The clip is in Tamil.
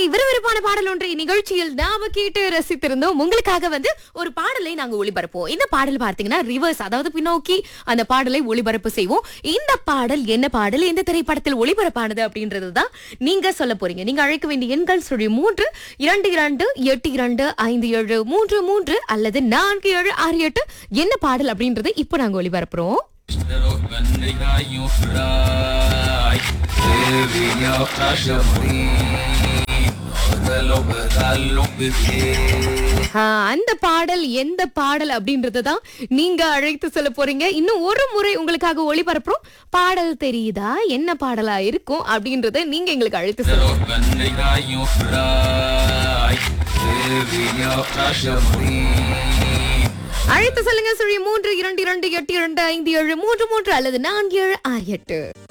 விறுவிறுப்பான பாடல் ஒன்றை நிகழ்ச்சியில் நாம கேட்டு ரசித்திருந்தோம். உங்களுக்காக ஒரு பாடலை நாங்க ஒளிபரப்போம். இந்த பாடல் பார்த்தீங்கன்னா ரிவர்ஸ், அதாவது பின்னோக்கி அந்த பாடலை ஒளிபரப்பு செய்வோம். இந்த பாடல் என்ன பாடல், எந்த திரைப்படத்தில் ஒளிபரப்பானது அப்படின்றதுதான் நீங்க சொல்ல போறீங்க. நீங்க அழைக்க வேண்டிய எண்கள் 322257573 அல்லது 4768. என்ன பாடல் அப்படின்றது இப்ப நாங்க ஒளிபரப்புறோம். அந்த பாடல் எந்த பாடல் அப்படின்றதுதான் நீங்க அழைத்து சொல்ல போறீங்க. இன்னும் ஒரு முறை உங்களுக்காக ஒளிபரப்புறோம். பாடல் தெரியுதா, என்ன பாடலா இருக்கும் அப்படின்றத நீங்க எங்களுக்கு அழைத்து சொல்லுங்க. அழைத்து சொல்லுங்க. 322282573 அல்லது 4768.